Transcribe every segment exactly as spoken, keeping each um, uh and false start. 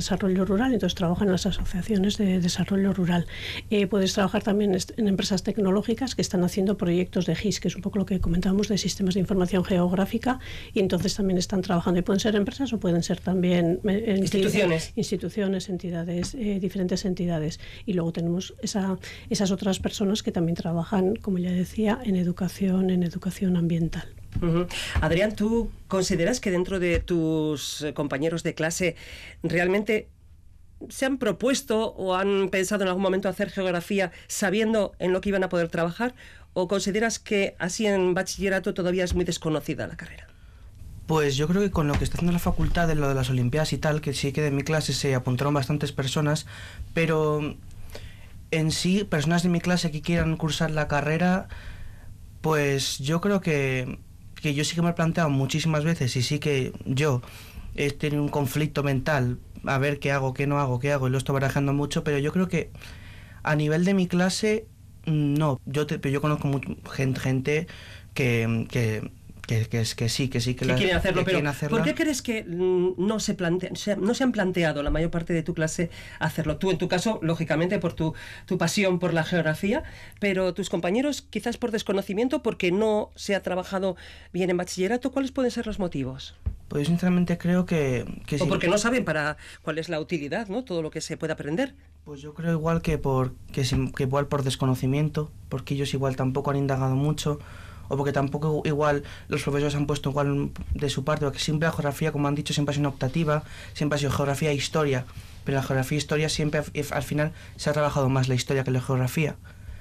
desarrollo rural, entonces trabajan en las asociaciones de desarrollo rural. Eh, puedes trabajar también en empresas tecnológicas que están haciendo proyectos de G I S, que es un poco lo que comentábamos de sistemas de información geográfica, y entonces también están trabajando, y pueden ser empresas o pueden ser también eh, instituciones, instituciones entidades, eh, diferentes entidades. Y luego tenemos esa, esas otras personas que también trabajan, como ya decía, en educación, en educación ambiental. Uh-huh. Adrián, ¿tú consideras que dentro de tus compañeros de clase realmente se han propuesto o han pensado en algún momento hacer geografía sabiendo en lo que iban a poder trabajar? ¿O consideras que así en bachillerato todavía es muy desconocida la carrera? Pues yo creo que con lo que está haciendo la facultad, de lo de las olimpiadas y tal, que sí que de mi clase se apuntaron bastantes personas, pero en sí, personas de mi clase que quieran cursar la carrera, pues yo creo que, que yo sí que me he planteado muchísimas veces, y sí que yo he tenido un conflicto mental, a ver qué hago, qué no hago, qué hago, y lo estoy barajando mucho, pero yo creo que a nivel de mi clase, no. Yo, te, yo conozco mucha gente, gente que... que Que, que, que sí, que sí, que, que la, quieren hacerlo, que pero hacerla. ¿por qué crees que no se plantea, no se han planteado la mayor parte de tu clase hacerlo? Tú, en tu caso, lógicamente, por tu, tu pasión por la geografía, pero tus compañeros, quizás por desconocimiento, porque no se ha trabajado bien en bachillerato, ¿cuáles pueden ser los motivos? Pues yo sinceramente creo que... que o sí. porque no saben para cuál es la utilidad, ¿no? Todo lo que se puede aprender. Pues yo creo igual que, por, que, que igual por desconocimiento, porque ellos igual tampoco han indagado mucho, o porque tampoco igual los profesores han puesto igual de su parte, porque siempre la geografía, como han dicho, siempre ha sido una optativa, siempre ha sido geografía e historia, pero la geografía e historia siempre al final se ha trabajado más la historia que la geografía.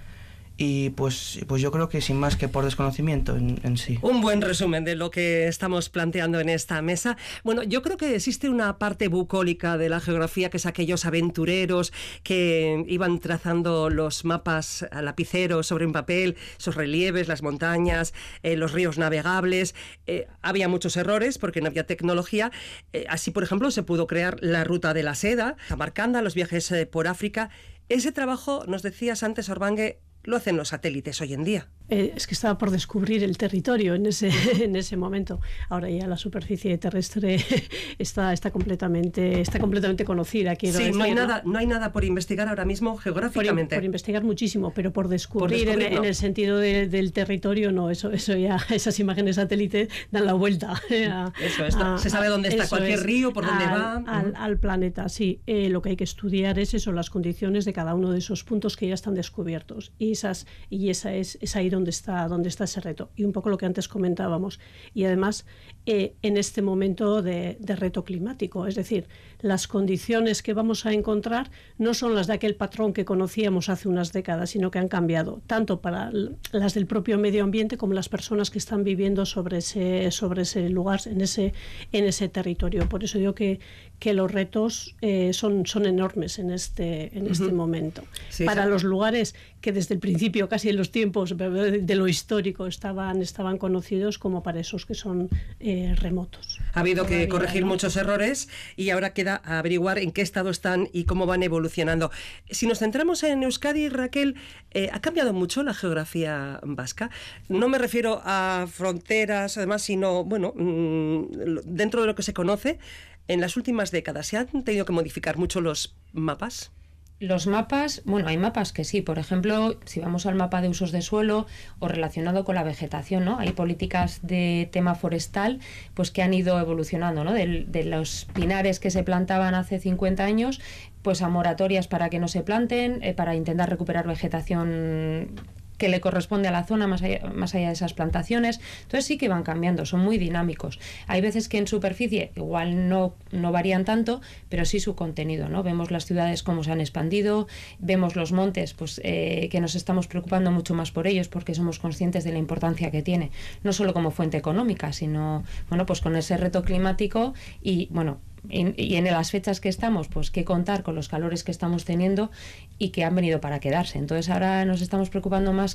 Y pues, pues yo creo que sin más que por desconocimiento en, en sí. Un buen resumen de lo que estamos planteando en esta mesa. Bueno, yo creo que existe una parte bucólica de la geografía, que es aquellos aventureros que iban trazando los mapas a lapicero sobre un papel, esos relieves, las montañas, eh, los ríos navegables. Eh, había muchos errores porque no había tecnología. Eh, así, por ejemplo, se pudo crear la ruta de la seda, Samarcanda, los viajes eh, por África. Ese trabajo, nos decías antes, Orbangue, lo hacen los satélites hoy en día. Eh, es que estaba por descubrir el territorio en ese, en ese momento. Ahora ya la superficie terrestre está, está, completamente, está completamente conocida. Quiero sí, decir, no hay, ¿no? nada, no hay nada por investigar ahora mismo geográficamente. Por, por investigar muchísimo, pero por descubrir, por descubrir en, no. en el sentido de, del territorio, no. Eso, eso ya, esas imágenes satélite dan la vuelta. A, eso, está, a, se sabe dónde está cualquier es, río, por dónde al, va. Al, uh-huh. al planeta, sí. Eh, lo que hay que estudiar es eso, las condiciones de cada uno de esos puntos que ya están descubiertos. Y esas y esa es, es ahí donde está, donde está ese reto. Y un poco lo que antes comentábamos. Y además, eh, en este momento de, de reto climático, es decir, las condiciones que vamos a encontrar no son las de aquel patrón que conocíamos hace unas décadas, sino que han cambiado, tanto para las del propio medio ambiente como las personas que están viviendo sobre ese, sobre ese lugar, en ese, en ese territorio. Por eso digo que, que los retos eh, son, son enormes en este, en este uh-huh. momento. Sí, para sí. los lugares que desde el principio, casi en los tiempos de lo histórico, estaban, estaban conocidos, como para esos que son eh, remotos. Ha habido Todavía, que corregir ¿no? muchos errores y ahora queda averiguar en qué estado están y cómo van evolucionando. Si nos centramos en Euskadi, Raquel, eh, ¿ha cambiado mucho la geografía vasca? No me refiero a fronteras, además, sino, bueno, mmm, dentro de lo que se conoce, en las últimas décadas, ¿se han tenido que modificar mucho los mapas? Los mapas, bueno, hay mapas que sí, por ejemplo, si vamos al mapa de usos de suelo o relacionado con la vegetación, ¿no? Hay políticas de tema forestal, pues que han ido evolucionando, ¿no? De, de los pinares que se plantaban hace cincuenta años, pues a moratorias para que no se planten, eh, para intentar recuperar vegetación que le corresponde a la zona más allá, más allá de esas plantaciones. Entonces sí que van cambiando, son muy dinámicos. Hay veces que en superficie igual no, no varían tanto, pero sí su contenido, ¿no? Vemos las ciudades cómo se han expandido, vemos los montes, pues eh, que nos estamos preocupando mucho más por ellos porque somos conscientes de la importancia que tiene, no solo como fuente económica, sino, bueno, pues con ese reto climático y, bueno, Y, y en las fechas que estamos, pues que contar con los calores que estamos teniendo y que han venido para quedarse. Entonces ahora nos estamos preocupando más